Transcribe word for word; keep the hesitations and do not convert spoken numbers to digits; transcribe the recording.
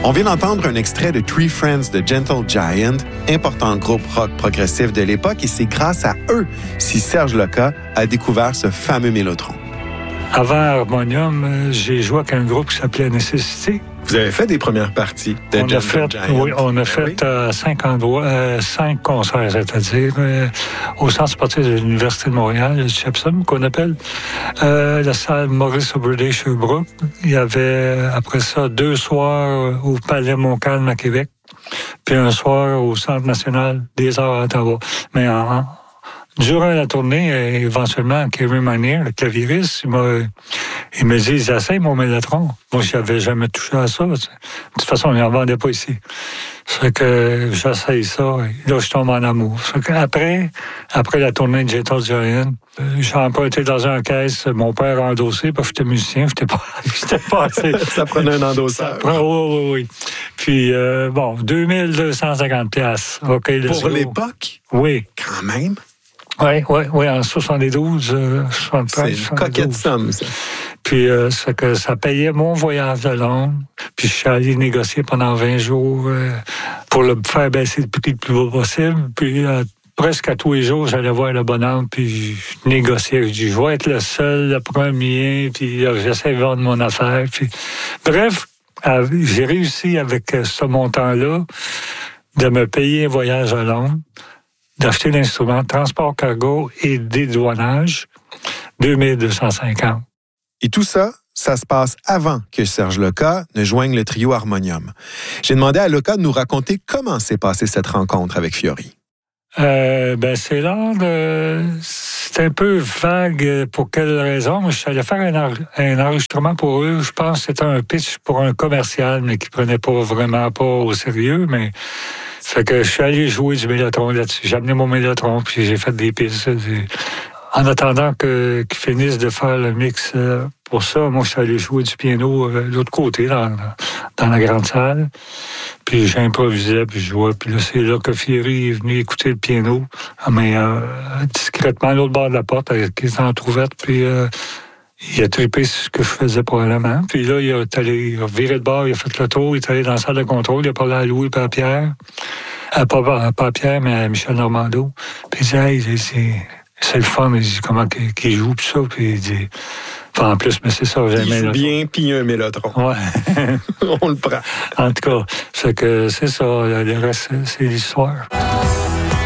On vient d'entendre un extrait de Three Friends de Gentle Giant, important groupe rock progressif de l'époque, et c'est grâce à eux si Serge Locas a découvert ce fameux Mélotron. Avant Harmonium, j'ai joué avec un groupe qui s'appelait Nécessité. Vous avez fait des premières parties de on Gentle a fait, Giant. Oui, on a ben fait oui. euh, cinq endroits, euh, cinq concerts, c'est-à-dire euh, au centre sportif de l'Université de Montréal, le Chepsom, qu'on appelle, euh, la salle Maurice Obré Sherbrooke. Il y avait, après ça, deux soirs au Palais Montcalm à Québec, puis un soir au Centre national des arts à Ottawa. Mais en, durant la tournée, éventuellement, Kerry Manier, le clavieriste, il m'a, il me dit, j'essaie mon Mélotron. Moi, je n'avais jamais touché à ça. De toute façon, il n'en vendait pas ici. C'est que j'essaye ça, et là, je tombe en amour. C'est qu'après, après la tournée de Gentle Giant, j'ai emprunté dans une caisse, mon père a endossé, parce que j'étais musicien, j'étais pas, j'étais pas assez. Ça prenait un endosseur. Oui, oui, oui. Puis, euh, bon, deux mille deux cent cinquante dollars. OK, Pour l'époque? Oui. Quand même. Oui, oui, oui, en soixante-douze, euh, soixante-treize, c'est une coquette somme, ça. Puis euh, c'est que ça payait mon voyage à Londres. Puis je suis allé négocier pendant vingt jours euh, pour le faire baisser le prix le plus bas possible. Puis euh, presque à tous les jours, j'allais voir le bonhomme, puis je négociais. Je dis, je vais être le seul, le premier, puis euh, j'essaie de vendre mon affaire. Puis, bref, euh, j'ai réussi avec euh, ce montant-là de me payer un voyage à Londres, d'acheter l'instrument, transport cargo et dédouanage, deux mille deux cent cinquante. Et tout ça, ça se passe avant que Serge Locas ne joigne le trio Harmonium. J'ai demandé à Locas de nous raconter comment s'est passée cette rencontre avec Fiori. Euh, ben c'est là, de... c'est un peu vague pour quelle raison. Je suis allé faire un, en... un enregistrement pour eux. Je pense que c'était un pitch pour un commercial, mais qui prenait pas vraiment pas au sérieux, mais fait que je suis allé jouer du Mélotron là-dessus. J'ai amené mon Mélotron, puis j'ai fait des pistes. Des... En attendant que, qu'ils finissent de faire le mix euh, pour ça, moi, je suis allé jouer du piano euh, de l'autre côté, dans, dans la grande salle. Puis j'improvisais, puis je jouais. Puis là, c'est là que Fiori est venu écouter le piano, mais euh, discrètement à l'autre bord de la porte, avec les entrouvertes. Puis euh, il a trippé sur ce que je faisais probablement. Puis là, il est allé il a viré de bord, il a fait le tour, il est allé dans la salle de contrôle, il a parlé à Louis et à Pierre. Euh, pas, pas à Pierre, mais à Michel Normando. Puis il dit, hey, c'est... C'est le fun, il dit comment qu'il joue, pis ça, puis il dit... Enfin, en plus, mais c'est ça, j'aime il joue bien, puis un Mélotron. Ouais. On le prend. En tout cas, c'est que c'est ça, le reste, c'est l'histoire.